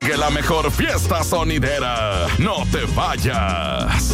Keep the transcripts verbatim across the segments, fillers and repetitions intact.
Que la mejor fiesta sonidera. No te vayas.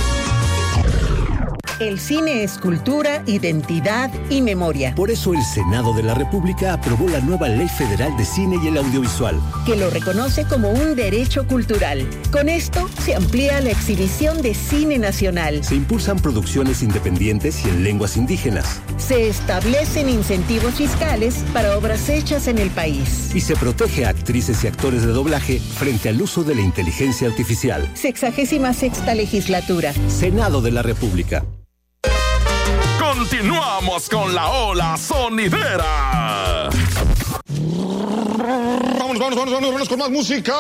El cine es cultura, identidad y memoria. Por eso el Senado de la República aprobó la nueva Ley Federal de Cine y el Audiovisual, que lo reconoce como un derecho cultural. Con esto se amplía la exhibición de cine nacional. Se impulsan producciones independientes y en lenguas indígenas. Se establecen incentivos fiscales para obras hechas en el país. Y se protege a actrices y actores de doblaje frente al uso de la inteligencia artificial. Sexagésima sexta legislatura. Senado de la República. Continuamos con la ola sonidera. Vamos, vamos, vamos, vamos, vamos con más música.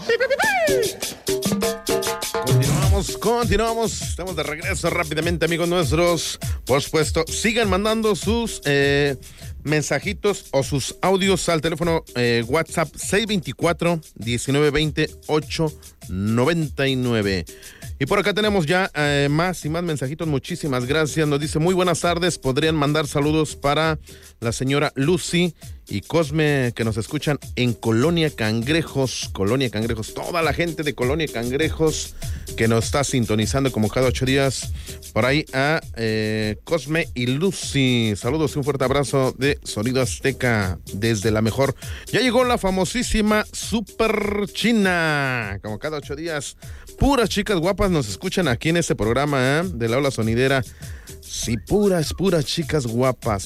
Continuamos, continuamos. Estamos de regreso rápidamente, amigos nuestros. Por supuesto, sigan mandando sus eh, mensajitos o sus audios al teléfono eh, WhatsApp seis dos cuatro, uno nueve dos cero, ocho nueve nueve. Y por acá tenemos ya eh, más y más mensajitos. Muchísimas gracias. Nos dice, muy buenas tardes. Podrían mandar saludos para la señora Lucy y Cosme, que nos escuchan en Colonia Cangrejos. Colonia Cangrejos. Toda la gente de Colonia Cangrejos que nos está sintonizando como cada ocho días. Por ahí a eh, Cosme y Lucy. Saludos y un fuerte abrazo de Sonido Azteca desde la mejor. Ya llegó la famosísima Super China. Como cada ocho días. Puras chicas guapas nos escuchan aquí en este programa ¿eh? de la ola sonidera. Sí, puras, puras chicas guapas.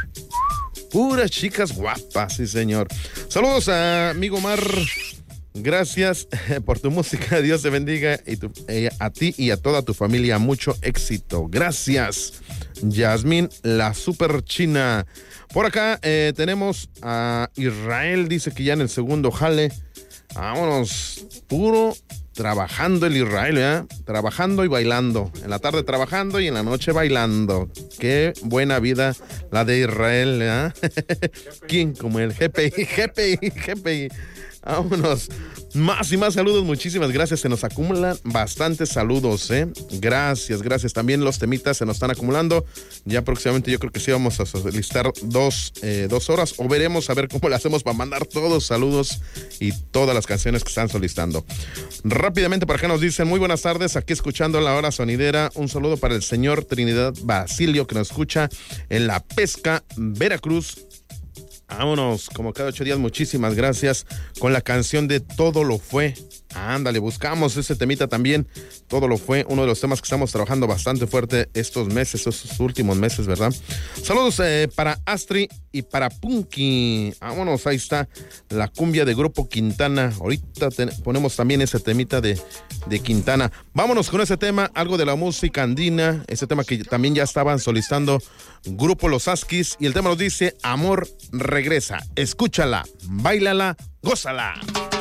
Puras chicas guapas, sí señor. Saludos a amigo Mar. Gracias por tu música. Dios te bendiga y tu, eh, a ti y a toda tu familia. Mucho éxito. Gracias. Yasmín, la super china. Por acá eh, tenemos a Israel. Dice que ya en el segundo jale. Vámonos. Puro trabajando el Israel, ¿eh? Trabajando y bailando. En la tarde trabajando y en la noche bailando. Qué buena vida la de Israel, ¿eh? ¿Quién como el G P I? G P I, G P I. Vámonos. Más y más saludos, muchísimas gracias. Se nos acumulan bastantes saludos, ¿eh? Gracias, gracias. También los temitas se nos están acumulando. Ya próximamente yo creo que sí vamos a solicitar dos, eh, dos horas o veremos a ver cómo le hacemos para mandar todos los saludos y todas las canciones que están solicitando. Rápidamente por acá nos dicen, muy buenas tardes, aquí escuchando la hora sonidera. Un saludo para el señor Trinidad Basilio que nos escucha en La Pesca, Veracruz. Vámonos, como cada ocho días, muchísimas gracias con la canción de Todo lo Fue. Ándale, buscamos ese temita también. Todo lo fue, uno de los temas que estamos trabajando bastante fuerte estos meses, estos últimos meses, ¿verdad? Saludos eh, para Astri y para Punky. Vámonos, ahí está la cumbia de Grupo Quintana. Ahorita te, ponemos también ese temita de, de Quintana. Vámonos con ese tema, algo de la música andina, ese tema que también ya estaban solicitando Grupo Los Askis. Y el tema nos dice, Amor Regresa. Escúchala, báilala, gózala.